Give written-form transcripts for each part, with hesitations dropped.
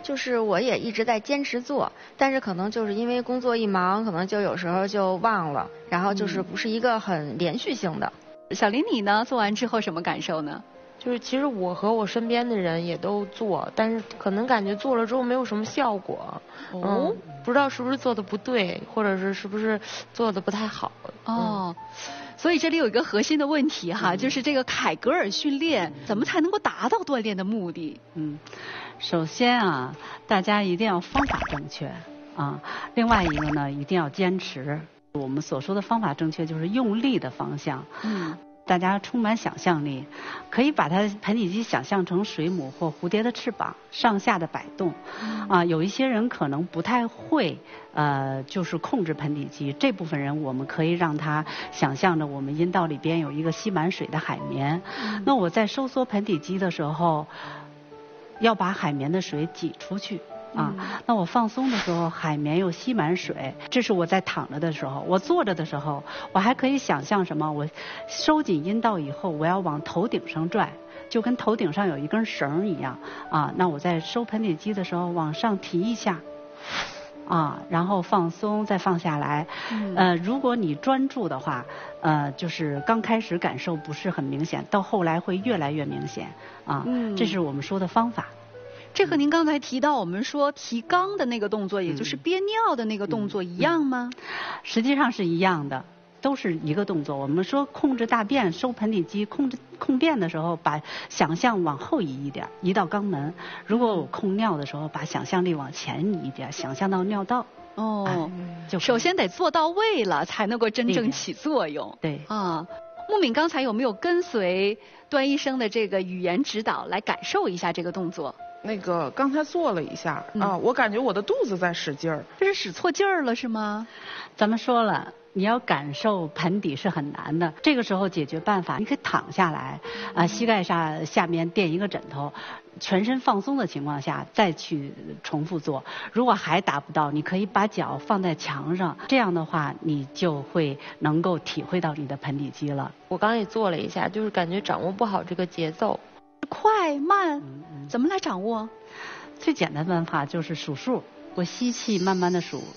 就是我也一直在坚持做，但是可能就是因为工作一忙，可能就有时候就忘了，然后就是不是一个很连续性的。 小林，你呢？做完之后什么感受呢？ 就是其实我和我身边的人也都做，但是可能感觉做了之后没有什么效果。不知道是不是做的不对，或者是不是做的不太好。 所以这里有一个核心的问题哈，就是这个凯格尔训练怎么才能够达到锻炼的目的？ 首先啊，大家一定要方法正确啊，另外一个呢，一定要坚持。我们所说的方法正确，就是用力的方向。大家充满想象力，可以把它盆底肌想象成水母或蝴蝶的翅膀上下的摆动。有一些人可能不太会，就是控制盆底肌，这部分人我们可以让他想象着我们阴道里边有一个吸满水的海绵。那我在收缩盆底肌的时候，要把海绵的水挤出去。那我放松的时候，海绵又吸满水，这是我在躺着的时候。我坐着的时候，我还可以想象什么？我收紧阴道以后，我要往头顶上拽，就跟头顶上有一根绳一样。那我在收盆底肌的时候，往上提一下，然后放松，再放下来。如果你专注的话，就是刚开始感受不是很明显，到后来会越来越明显。这是我们说的方法。 这和您刚才提到我们说提肛的那个动作，也就是憋尿的那个动作一样吗？ 实际上是一样的，都是一个动作。我们说控制大便、收盆底肌、控便的时候，把想象往后移一点，移到肛门；如果我控尿的时候，把想象力往前移一点，想象到尿道。 就首先得做到位了，才能够真正起作用。 对。 木敏刚才有没有跟随段医生的这个语言指导来感受一下这个动作？ 那个刚才做了一下我感觉我的肚子在使劲儿。 这是使错劲儿了是吗？ 咱们说了，你要感受盆底是很难的。这个时候解决办法，你可以躺下来，膝盖下面垫一个枕头，全身放松的情况下再去重复做。如果还达不到，你可以把脚放在墙上，这样的话你就会能够体会到你的盆底肌了。 我刚也做了一下，就是感觉掌握不好这个节奏。 快慢怎么来掌握？ 最简单的办法就是数数。我吸气慢慢的数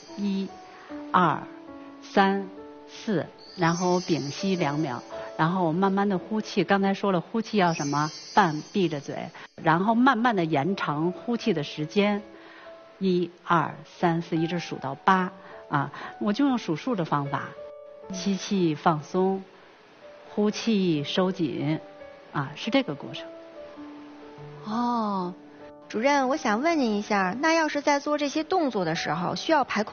1、2、3、4，然后屏息2秒，然后我慢慢的呼气。刚才说了，呼气要什么？半闭着嘴，然后慢慢的延长呼气的时间，1、2、3、4，一直数到8。我就用数数的方法，吸气放松，呼气收紧，是这个过程。 主任，我想问您一下，那要是在做这些动作的时候，需要排空